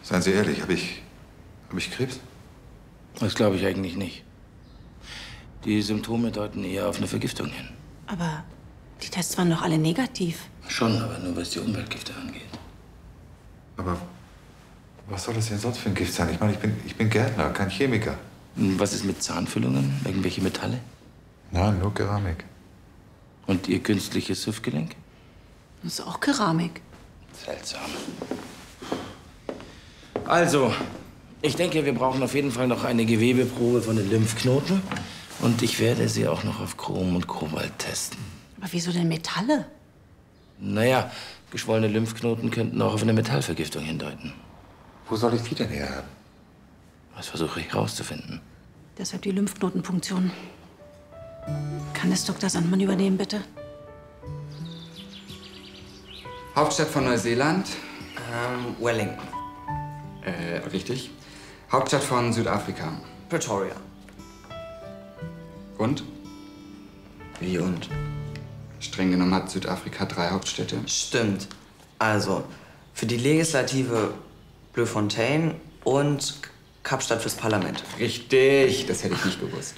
Seien Sie ehrlich, habe ich Krebs? Das glaube ich eigentlich nicht. Die Symptome deuten eher auf eine Vergiftung hin. Aber die Tests waren doch alle negativ. Schon, aber nur was die Umweltgifte angeht. Aber was soll das denn sonst für ein Gift sein? Ich meine, ich bin Gärtner, kein Chemiker. Was ist mit Zahnfüllungen? Irgendwelche Metalle? Nein, nur Keramik. Und Ihr künstliches Hüftgelenk? Das ist auch Keramik. Seltsam. Also, ich denke, wir brauchen auf jeden Fall noch eine Gewebeprobe von den Lymphknoten. Und ich werde sie auch noch auf Chrom und Kobalt testen. Aber wieso denn Metalle? Naja, geschwollene Lymphknoten könnten auch auf eine Metallvergiftung hindeuten. Wo soll ich die denn her haben? Das versuche ich herauszufinden. Deshalb die Lymphknotenpunktion. Kann das Dr. Sandmann übernehmen, bitte? Hauptstadt von Neuseeland? Wellington. Richtig. Hauptstadt von Südafrika? Pretoria. Und? Wie und? Streng genommen hat Südafrika 3 Hauptstädte. Stimmt. Also, für die Legislative Bloemfontein und Kapstadt fürs Parlament. Richtig, das hätte ich nicht gewusst.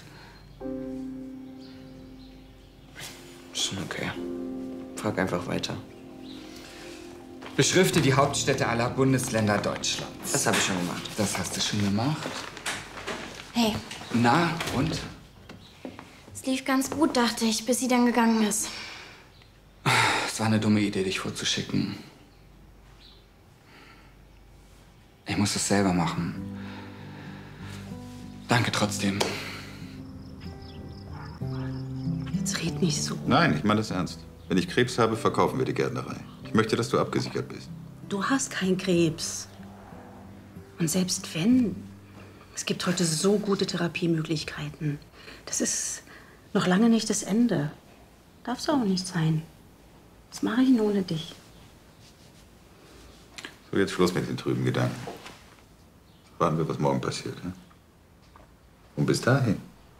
Schon okay. Frag einfach weiter. Beschrifte die Hauptstädte aller Bundesländer Deutschlands. Das habe ich schon gemacht. Das hast du schon gemacht? Hey, Na, und? es lief ganz gut, dachte ich, bis sie dann gegangen ist. Es war eine dumme Idee, dich vorzuschicken. Ich muss es selber machen. Danke trotzdem. Jetzt red nicht so. Nein, ich meine das ernst. Wenn ich Krebs habe, verkaufen wir die Gärtnerei. Ich möchte, dass du abgesichert bist. Du hast keinen Krebs. Und selbst wenn, es gibt heute so gute Therapiemöglichkeiten. Das ist noch lange nicht das Ende. Darf's auch nicht sein. Was mache ich denn ohne dich? So, jetzt Schluss mit den trüben Gedanken. Warten wir, was morgen passiert. Ne? Und bis dahin.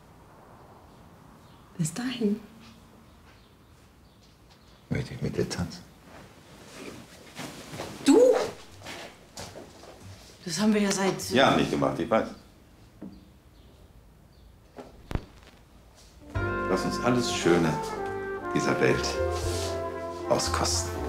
Bis dahin. Möchte ich mit dir tanzen. Du? Das haben wir ja seit... Ja, nicht gemacht, ich weiß. Lass uns alles Schöne dieser Welt auskosten.